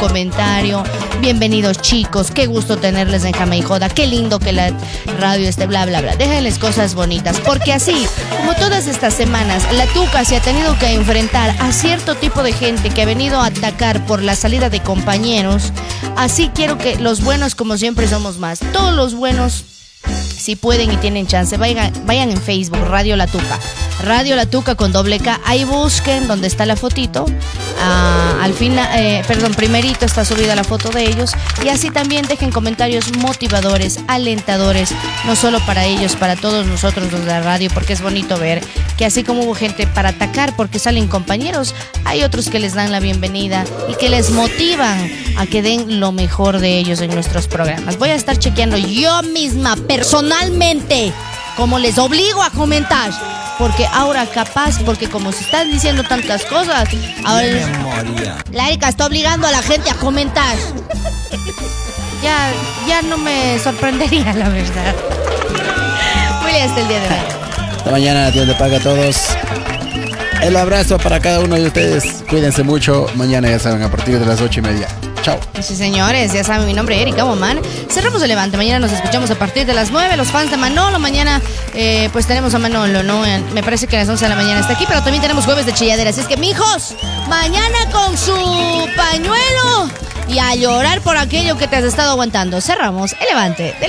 comentario. Bienvenidos, chicos, qué gusto tenerles en Jama y Joda, qué lindo que la radio esté, bla, bla, bla. Déjenles cosas bonitas, porque así, como todas estas semanas, la Tuca se ha tenido que enfrentar a cierto tipo de gente que ha venido a atacar por la salida de compañeros. Así quiero que los buenos, como siempre, somos más. Todos los buenos, si pueden y tienen chance, vayan en Facebook, Radio La Tuca. Radio La Tuca con doble K. Ahí busquen donde está la fotito. Al final, primerito está subida la foto de ellos. Y así también dejen comentarios motivadores, alentadores, no solo para ellos, para todos nosotros los de la radio, porque es bonito ver que así como hubo gente para atacar porque salen compañeros, hay otros que les dan la bienvenida y que les motivan a que den lo mejor de ellos en nuestros programas. Voy a estar chequeando yo misma, personalmente, como les obligo a comentar. Porque ahora capaz, porque como se están diciendo tantas cosas, ahora la Erika está obligando a la gente a comentar. Ya no me sorprendería, la verdad. Muy bien, hasta el día de hoy. Hasta mañana, Dios le paga a todos. El abrazo para cada uno de ustedes. Cuídense mucho. Mañana ya saben, a partir de las 8:30. Chao. Sí, señores, ya saben, mi nombre es Erika Woman. Cerramos el Levante. Mañana nos escuchamos a partir de las 9. Los fans de Manolo. Mañana, pues tenemos a Manolo, ¿no? Me parece que a las 11 de la mañana está aquí, pero también tenemos jueves de chilladera. Así es que, mijos, mañana con su pañuelo y a llorar por aquello que te has estado aguantando. Cerramos el Levante.